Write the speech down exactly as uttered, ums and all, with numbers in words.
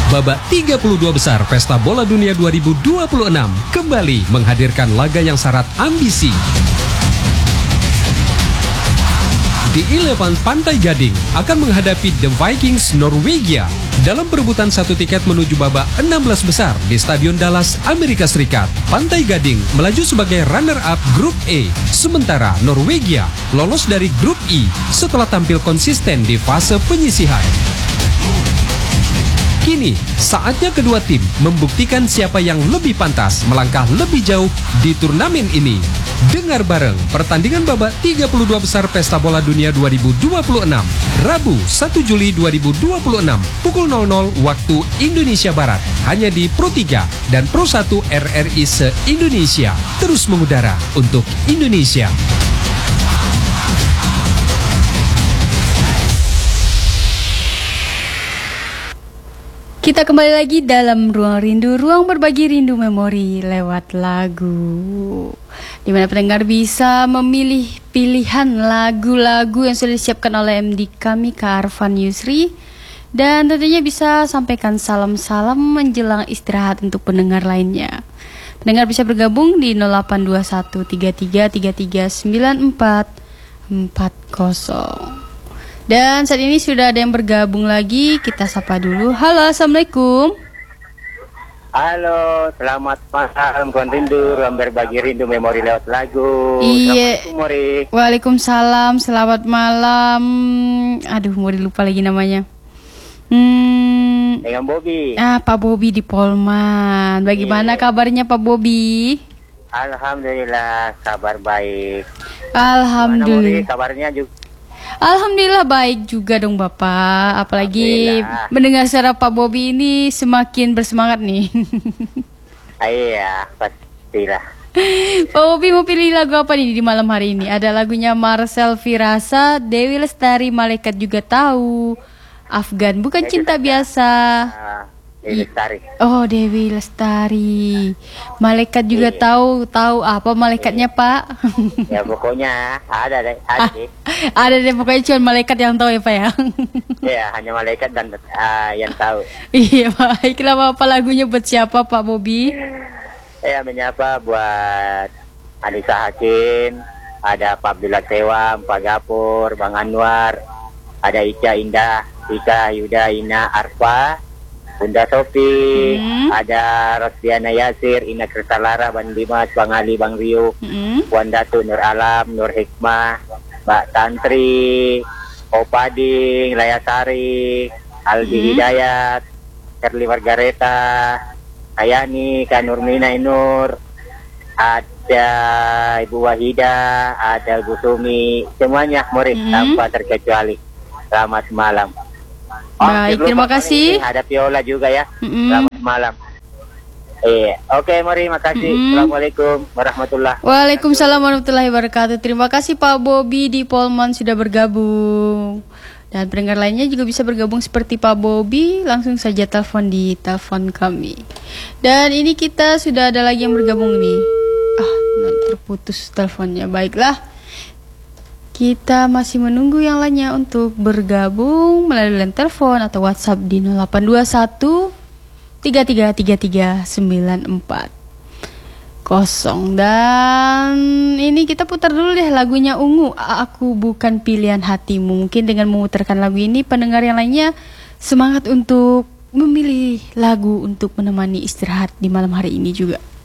Babak tiga puluh dua besar Pesta Bola Dunia dua ribu dua puluh enam kembali menghadirkan laga yang syarat ambisi. The Eleven Pantai Gading akan menghadapi The Vikings Norwegia dalam perebutan satu tiket menuju babak enam belas besar di Stadion Dallas, Amerika Serikat. Pantai Gading melaju sebagai runner-up Grup E, sementara Norwegia lolos dari Grup I setelah tampil konsisten di fase penyisihan. Kini, saatnya kedua tim membuktikan siapa yang lebih pantas melangkah lebih jauh di turnamen ini. Dengar bareng pertandingan babak tiga puluh dua besar Pesta Bola Dunia dua ribu dua puluh enam, Rabu satu Juli dua ribu dua puluh enam, pukul nol nol waktu Indonesia Barat, hanya di Pro tiga dan Pro satu R R I se-Indonesia. Terus mengudara untuk Indonesia. Kita kembali lagi dalam Ruang Rindu, ruang berbagi rindu memori lewat lagu, di mana pendengar bisa memilih pilihan lagu-lagu yang sudah disiapkan oleh M D kami, Kak Arfan Yusri. Dan tentunya bisa sampaikan salam-salam menjelang istirahat untuk pendengar lainnya. Pendengar bisa bergabung di nol delapan dua satu tiga tiga tiga tiga sembilan empat empat nol. Dan saat ini sudah ada yang bergabung lagi, kita sapa dulu. Halo, Assalamualaikum. Halo, selamat malam kawan rindu, ruang berbagi rindu memori lewat lagu. Iya. Assalamualaikum, Mori. Waalaikumsalam, selamat malam. Aduh, Mori lupa lagi namanya. Hmm. Dengan Bobby. Ah, Pak Bobby di Polman. Bagaimana Iya. kabarnya Pak Bobby? Alhamdulillah, kabar baik. Alhamdulillah. Mana, Mori, kabarnya juga. Alhamdulillah baik juga dong Bapak. Apalagi mendengar suara Pak Bobby ini semakin bersemangat nih. Iya, pastilah. Pak Bobby mau pilih lagu apa nih di malam hari ini? Ada lagunya Marcel Firasa, Dewi Lestari, Malaikat Juga Tahu, Afgan Bukan Cinta Biasa. Uh, Dewi Lestari. Oh, Dewi Lestari. Malaikat Juga Iya. Tahu. Tahu apa malaikatnya, Pak? Ya pokoknya ada deh, ada deh. Ada deh, pokoknya cuma malaikat yang tahu ya, Pak ya. Ya, hanya malaikat dan uh, yang tahu. Iya, baiklah Bapak, lagunya buat siapa Pak Bobby? Saya menyapa buat Alisa Hakim, ada Pak Abdullah Tewam, Pak Gapur, Bang Anwar, ada Ica Indah, Ika Yuda Ina Arfa, Bunda Sofi, Hmm. ada Rosdiana Yasir, Ina Kersalara, Bang Dimas, Bang Ali, Bang Rio, Hmm. Wan Datu, Nur Alam, Nur Hikmah, Mbak Tantri, Opading, Layasari, Aldi Hmm. Hidayat, Kerli Margareta, Ayani, Kak Nurmina Inur, ada Ibu Wahida, ada Bu Sumi, semuanya murid Hmm. tanpa terkecuali. Selamat malam. Baik, jangan terima lupa, kasih. Mori, ada Viola juga ya. Mm-mm. Selamat malam. Iya, oke Mori, makasih. Mm-mm. Assalamualaikum warahmatullahi Waalaikumsalam warahmatullahi wabarakatuh. Terima kasih Pak Bobby di Polman sudah bergabung. Dan pendengar lainnya juga bisa bergabung seperti Pak Bobby. Langsung saja telepon di telepon kami. Dan ini kita sudah ada lagi yang bergabung nih. Ah, terputus teleponnya. Baiklah, kita masih menunggu yang lainnya untuk bergabung melalui line telepon atau WhatsApp di nol delapan dua satu tiga tiga tiga tiga sembilan empat nol. Dan ini kita putar dulu deh lagunya Ungu, Aku Bukan Pilihan Hatimu. Mungkin dengan memutarkan lagu ini pendengar yang lainnya semangat untuk memilih lagu untuk menemani istirahat di malam hari ini juga.